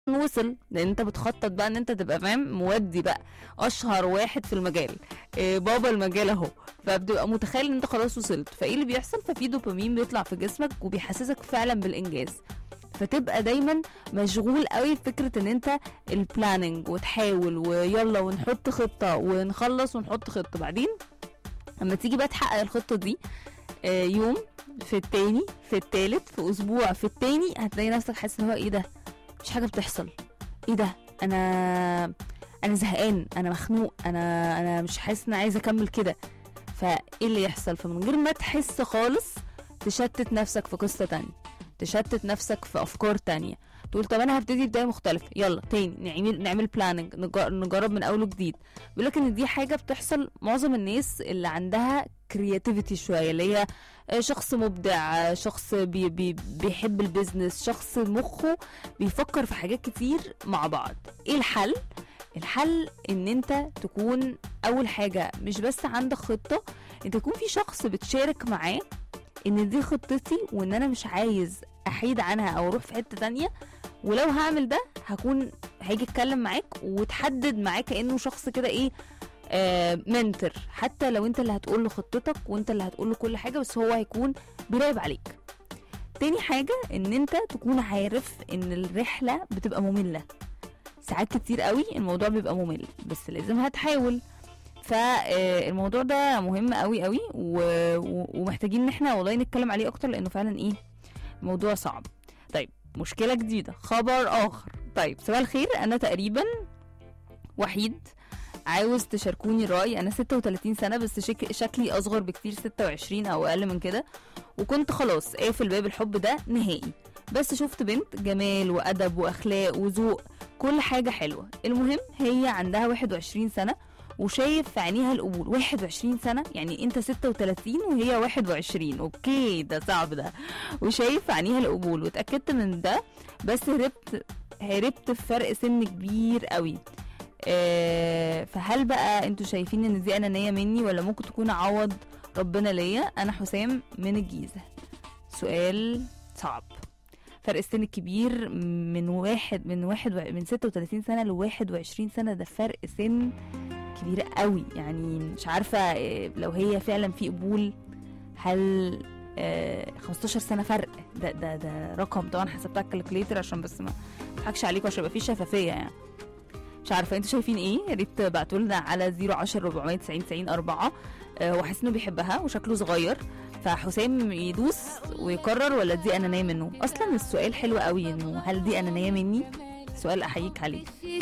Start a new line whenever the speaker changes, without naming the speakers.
وصل، لان انت بتخطط بقى ان انت تبقى فاهم مودي بقى اشهر واحد في المجال، بابا المجال اهو. فبتبقى متخيل ان انت خلاص وصلت، فايه اللي بيحصل؟ ففي دوبامين بيطلع في جسمك وبيحسسك فعلا بالانجاز، فتبقى دايما مشغول قوي بفكره ان انت البلاننج وتحاول ويلا ونحط خطه ونخلص ونحط خطه. بعدين اما تيجي بقى تحقق الخطه دي، يوم في التاني في التالت في اسبوع في التاني، هتلاقي نفسك حاسس ان هو ايه ده، مش حاجه بتحصل، ايه ده، انا زهقان، انا مخنوق، انا مش حاسس ان عايزه اكمل كده. فايه اللي يحصل؟ فمن غير ما تحس خالص تشتت نفسك في قصه تانية، تشتت نفسك في افكار تانية، تقول طب انا هبتدي بدايه مختلفه، يلا تاني نعمل بلاننج، نجرب من اول وجديد. بيقول لك ان دي حاجه بتحصل معظم الناس اللي عندها كرياتيفيتي شويه، اللي هي شخص مبدع، شخص بيحب البيزنس، شخص مخه بيفكر في حاجات كتير مع بعض. ايه الحل؟ الحل ان انت تكون اول حاجه مش بس عندك خطه، انت تكون في شخص بتشارك معاه ان دي خطتي، وان انا مش عايز احيد عنها او اروح في حته تانية، ولو هعمل ده هيجي اتكلم معاك وتحدد معاك كانه شخص كده ايه، منتر، حتى لو انت اللي هتقول له خطتك وانت اللي هتقول له كل حاجه، بس هو هيكون بيراقب عليك. تاني حاجه ان انت تكون عارف ان الرحله بتبقى ممله، ساعات كتير قوي الموضوع بيبقى ممل، بس لازم هتحاول. فالموضوع ده مهم قوي قوي ومحتاجين ان احنا والله نتكلم عليه اكتر، لانه فعلا ايه، موضوع صعب. طيب مشكلة جديدة، خبر اخر. طيب صباح الخير، انا تقريبا وحيد، عاوز تشاركوني رأي. انا 36 سنة بس شكلي اصغر بكتير، 26 او اقل من كده، وكنت خلاص قافل باب الحب ده نهائي، بس شفت بنت جمال وادب واخلاق وذوق، كل حاجة حلوة. المهم هي عندها 21 سنة وشايف في عينيها القبول. 21 سنة يعني انت 36 وهي 21، اوكي ده صعب ده. وشايف في عينيها القبول واتأكدت من ده، بس هربت في فرق سن كبير قوي. فهل بقى انتوا شايفين ان دي انانية مني، ولا ممكن تكون عوض ربنا ليا؟ انا حسام من الجيزة. سؤال صعب. فرق السن الكبير من 36 سنة ل 21 سنة، ده فرق سن كبير قوي. يعني مش عارفة لو هي فعلا في قبول، هل 15 سنة فرق ده رقم. طبعا حسبتها الكالكوليتر عشان بس ما اضحكش عليكم، عشان يبقى في شفافية يعني. مش عارفة انتوا شايفين ايه؟ يا ريت تبعتولنا على 010 490 90 4. هو حاسس انه بيحبها وشكله صغير، فحسام يدوس ويقرر ولا دي انانية منه؟ اصلا السؤال حلو قوي، انه هل دي انانية مني؟ سؤال احييك عليه.